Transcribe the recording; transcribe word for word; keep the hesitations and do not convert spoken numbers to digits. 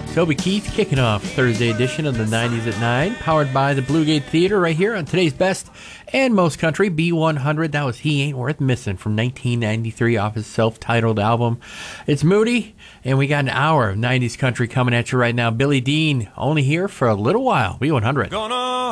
Toby Keith kicking off Thursday edition of the nineties at nine, powered by the Bluegate Theater right here on today's best and most country, B one hundred. That was He Ain't Worth Missing from nineteen ninety-three off his self-titled album. It's Moody, and we got an hour of nineties country coming at you right now. Billy Dean, only here for a little while, B one hundred. Gonna